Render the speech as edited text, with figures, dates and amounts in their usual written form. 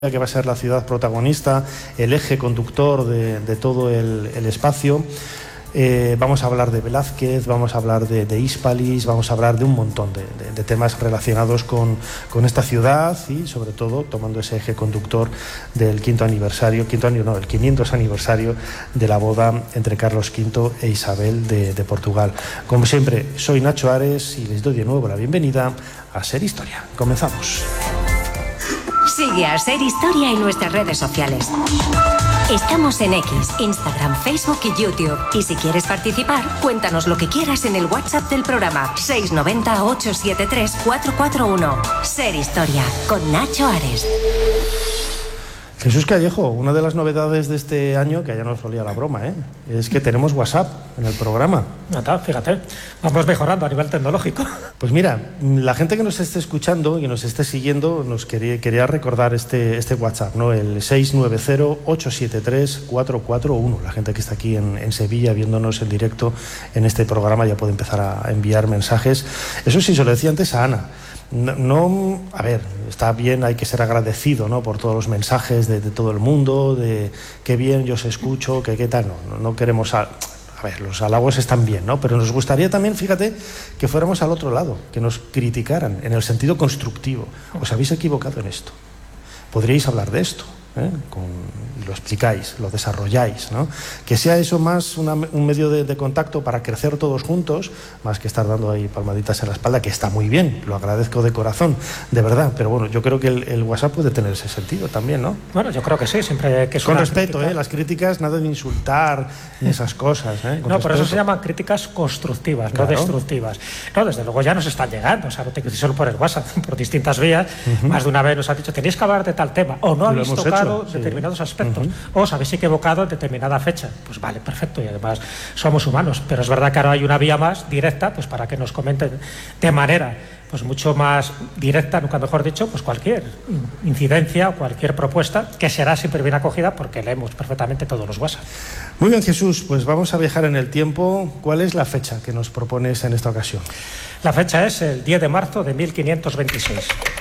que va a ser la ciudad protagonista, el eje conductor de todo el espacio. Vamos a hablar de Velázquez, vamos a hablar de Hispalis, vamos a hablar de un montón de temas relacionados con esta ciudad y sobre todo tomando ese eje conductor del 500 aniversario de la boda entre Carlos V e Isabel de Portugal. Como siempre, soy Nacho Ares y les doy de nuevo la bienvenida a Ser Historia. Comenzamos. Sigue a Ser Historia en nuestras redes sociales. Estamos en X, Instagram, Facebook y YouTube. Y si quieres participar, cuéntanos lo que quieras en el WhatsApp del programa 690-873-441. Ser Historia, con Nacho Ares. Jesús Callejo, una de las novedades de este año, que ya no solía la broma, es que tenemos WhatsApp en el programa. Fíjate, vamos mejorando a nivel tecnológico. Pues mira, la gente que nos esté escuchando y nos esté siguiendo nos quería recordar este WhatsApp, ¿no? El 690-873-441. La gente que está aquí en Sevilla viéndonos en directo en este programa ya puede empezar a enviar mensajes. Eso sí, se lo decía antes a Ana. A ver, está bien, hay que ser agradecido, ¿no?, por todos los mensajes de todo el mundo, de qué bien yo os escucho, qué tal, no queremos... A ver, los halagos están bien, ¿no? Pero nos gustaría también, fíjate, que fuéramos al otro lado, que nos criticaran en el sentido constructivo. Os habéis equivocado en esto. Podríais hablar de esto, y lo explicáis, lo desarrolláis, ¿no? Que sea eso más un medio de contacto para crecer todos juntos, más que estar dando ahí palmaditas en la espalda, que está muy bien, lo agradezco de corazón, de verdad, pero bueno, yo creo que el WhatsApp puede tener ese sentido también, ¿no? Bueno, yo creo que sí, siempre que es con respeto, crítica... las críticas, nada de insultar ni esas cosas, No, por eso se llaman críticas constructivas, claro, no destructivas. No, desde luego ya nos están llegando, o sea, no te quiero decir solo por el WhatsApp, por distintas vías, más de una vez nos han dicho, tenéis que hablar de tal tema, o no habéis tocado determinados aspectos, o os habéis equivocado en determinada fecha. Pues vale, perfecto, y además somos humanos, pero es verdad que ahora hay una vía más directa, pues para que nos comenten de manera pues mucho más directa, nunca mejor dicho, pues cualquier incidencia o cualquier propuesta, que será siempre bien acogida porque leemos perfectamente todos los WhatsApp. Muy bien, Jesús, pues vamos a viajar en el tiempo. ¿Cuál es la fecha que nos propones en esta ocasión? La fecha es el 10 de marzo de 1526.